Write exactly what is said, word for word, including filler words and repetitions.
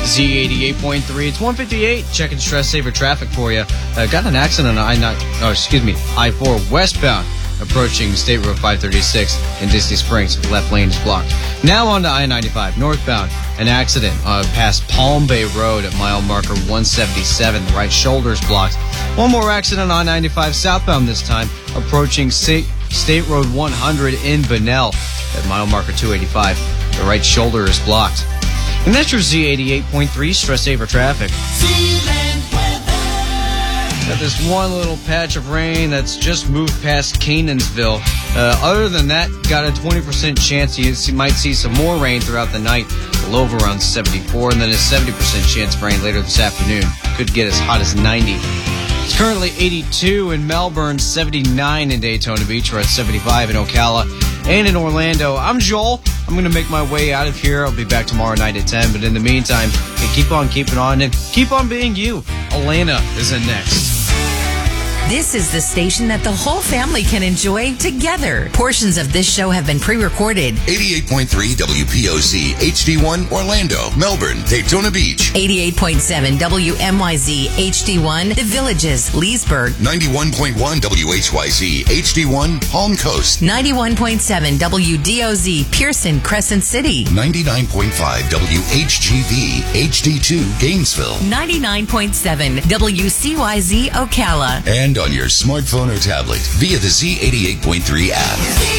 Z eighty-eight point three. It's one fifty-eight. Checking stress saver traffic for you. Uh, got an accident on I nine. Oh, excuse me, I four westbound, approaching State Road five thirty-six in Disney Springs. Left lane is blocked. Now on to I ninety-five northbound. An accident uh, past Palm Bay Road at mile marker one seventy-seven. The right shoulder is blocked. One more accident on I ninety-five southbound this time, approaching State, State Road one hundred in Bunnell at mile marker two eighty-five. The right shoulder is blocked. And that's your Z eighty-eight point three stress saver traffic. Got this one little patch of rain that's just moved past Canansville. Uh, other than that, got a twenty percent chance you see, might see some more rain throughout the night. The low of around seventy-four, and then a seventy percent chance of rain later this afternoon. Could get as hot as ninety. It's currently eighty-two in Melbourne, seventy-nine in Daytona Beach. We're at seventy-five in Ocala and in Orlando. I'm Joel. I'm going to make my way out of here. I'll be back tomorrow night at ten. But in the meantime, keep on keeping on and keep on being you. Elena is in next. This is the station that the whole family can enjoy together. Portions of this show have been pre-recorded. eighty-eight point three W P O Z H D one Orlando, Melbourne, Daytona Beach. eighty-eight point seven W M Y Z H D one The Villages, Leesburg. ninety-one point one W H Y Z H D one Palm Coast. ninety-one point seven W D O Z Pearson, Crescent City. ninety-nine point five W H G V H D two Gainesville. ninety-nine point seven W C Y Z Ocala. And on your smartphone or tablet via the Z eighty-eight point three app.